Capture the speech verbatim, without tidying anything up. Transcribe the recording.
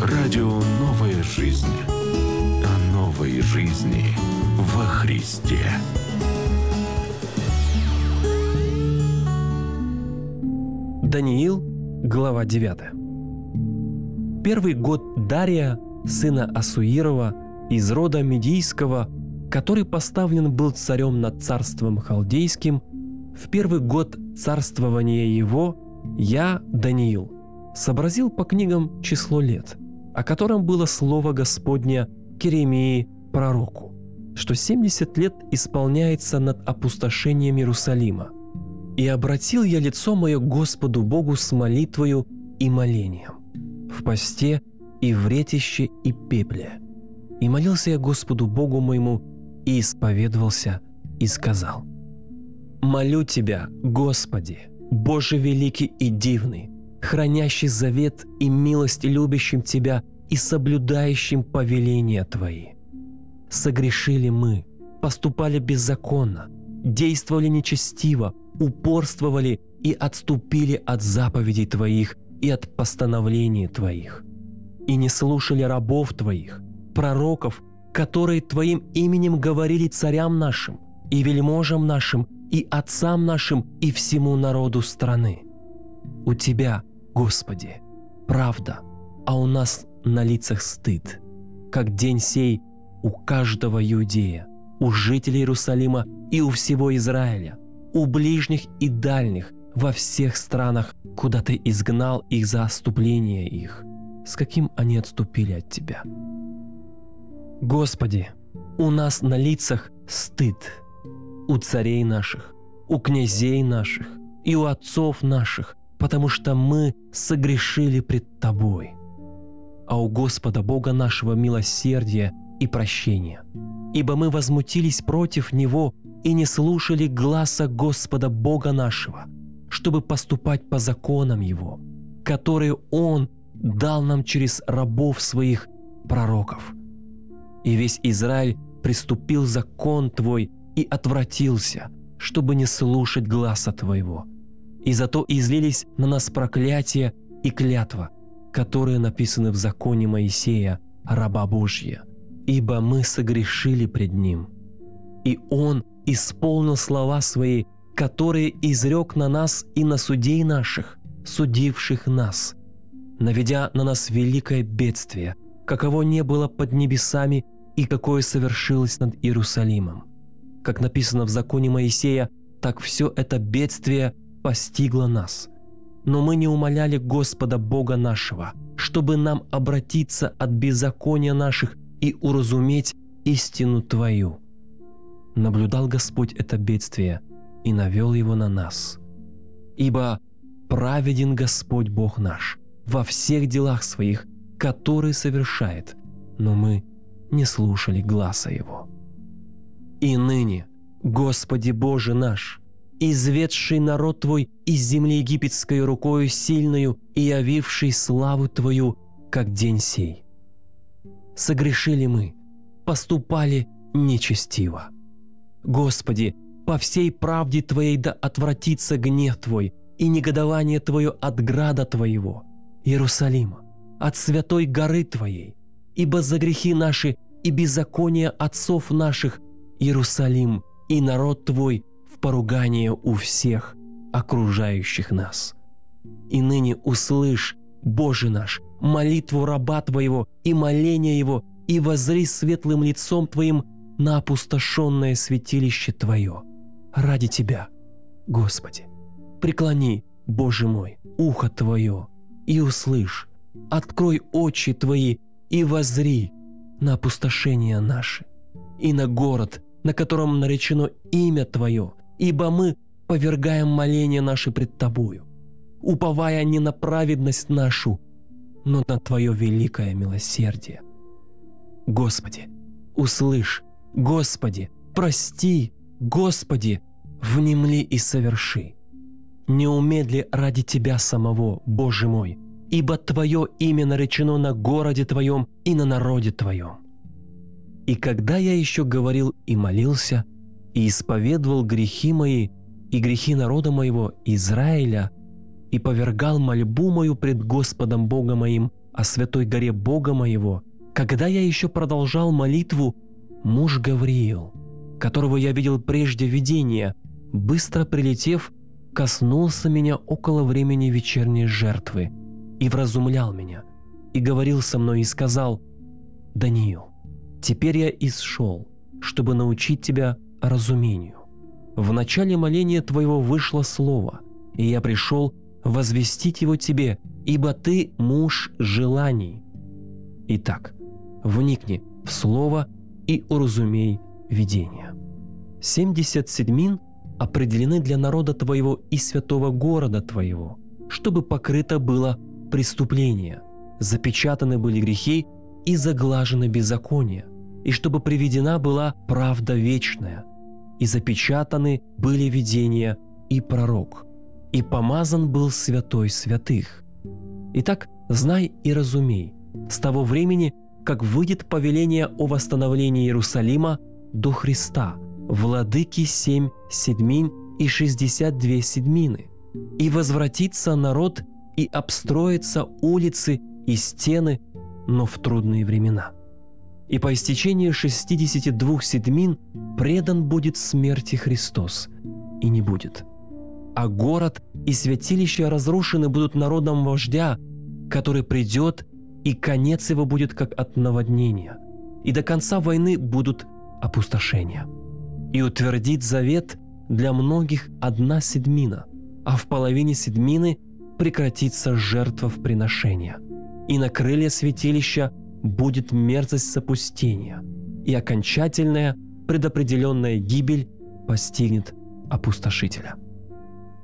Радио «Новая жизнь». О новой жизни во Христе. Даниил, глава девятая. Первый год Дария, сына Ассуирова, из рода Медийского, который поставлен был царем над царством халдейским, в первый год царствования его я, Даниил, сообразил по книгам число лет, о котором было слово Господне к Иеремии пророку, что семьдесят лет исполняется над опустошением Иерусалима. И обратил я лицо мое к Господу Богу с молитвою и молением, в посте и в ретище и пепле. И молился я Господу Богу моему, и исповедовался, и сказал: «Молю Тебя, Господи, Боже великий и дивный, хранящий завет и милость любящим Тебя и соблюдающим повеления Твои. Согрешили мы, поступали беззаконно, действовали нечестиво, упорствовали и отступили от заповедей Твоих и от постановлений Твоих, и не слушали рабов Твоих, пророков, которые Твоим именем говорили царям нашим, и вельможам нашим, и отцам нашим, и всему народу страны. У Тебя, Господи, правда, а у нас на лицах стыд, как день сей у каждого иудея, у жителей Иерусалима и у всего Израиля, у ближних и дальних, во всех странах, куда Ты изгнал их за отступление их, с каким они отступили от Тебя. Господи, у нас на лицах стыд, у царей наших, у князей наших и у отцов наших, потому что мы согрешили пред Тобой. А у Господа Бога нашего милосердие и прощение, ибо мы возмутились против Него и не слушали гласа Господа Бога нашего, чтобы поступать по законам Его, которые Он дал нам через рабов Своих пророков. И весь Израиль приступил закон Твой и отвратился, чтобы не слушать гласа Твоего. И зато излились на нас проклятие и клятва, которые написаны в законе Моисея, раба Божья, ибо мы согрешили пред Ним. И Он исполнил слова Свои, которые изрек на нас и на судей наших, судивших нас, наведя на нас великое бедствие, каково не было под небесами и какое совершилось над Иерусалимом. Как написано в законе Моисея, так все это бедствие постигло нас. Но мы не умоляли Господа Бога нашего, чтобы нам обратиться от беззакония наших и уразуметь истину Твою. Наблюдал Господь это бедствие и навел его на нас. Ибо праведен Господь Бог наш во всех делах Своих, которые совершает, но мы не слушали гласа Его. И ныне, Господи Боже наш, изведший народ Твой из земли египетской рукою сильную и явивший славу Твою, как день сей. Согрешили мы, поступали нечестиво. Господи, по всей правде Твоей да отвратится гнев Твой и негодование Твое от града Твоего, Иерусалима, от святой горы Твоей, ибо за грехи наши и беззакония отцов наших Иерусалим и народ Твой в поругание у всех окружающих нас. И ныне услышь, Боже наш, молитву раба Твоего и моление его, и воззри светлым лицом Твоим на опустошенное святилище Твое. Ради Тебя, Господи, преклони, Боже мой, ухо Твое и услышь, открой очи Твои и воззри на опустошение наше и на город, на котором наречено имя Твое, ибо мы повергаем моления наши пред Тобою, уповая не на праведность нашу, но на Твое великое милосердие. Господи, услышь, Господи, прости, Господи, внемли и соверши. Не умедли ради Тебя самого, Боже мой, ибо Твое имя наречено на городе Твоем и на народе Твоем. И когда я еще говорил и молился, и исповедовал грехи мои и грехи народа моего Израиля, и повергал мольбу мою пред Господом Богом моим о святой горе Бога моего, когда я еще продолжал молитву, муж Гавриил, которого я видел прежде видения, быстро прилетев, коснулся меня около времени вечерней жертвы и вразумлял меня, и говорил со мной и сказал: «Даниил, теперь я исшел, чтобы научить тебя разумению. В начале моления твоего вышло слово, и я пришел возвестить его тебе, ибо ты муж желаний. Итак, вникни в слово и уразумей видение. Семьдесят седьмин определены для народа твоего и святого города твоего, чтобы покрыто было преступление, запечатаны были грехи и заглажены беззакония, и чтобы приведена была правда вечная, и запечатаны были видения и пророк, и помазан был святой святых. Итак, знай и разумей, с того времени, как выйдет повеление о восстановлении Иерусалима до Христа, владыки семь седьмин и шестьдесят две седьмины, и возвратится народ и обстроятся улицы и стены, но в трудные времена. И по истечении шестидесяти двух седьмин предан будет смерти Христос, и не будет. А город и святилище разрушены будут народом вождя, который придет, и конец его будет как от наводнения, и до конца войны будут опустошения. И утвердит завет для многих одна седьмина, а в половине седьмины прекратится жертвоприношение, и на крылья святилища будет мерзость запустения, и окончательная предопределенная гибель постигнет опустошителя.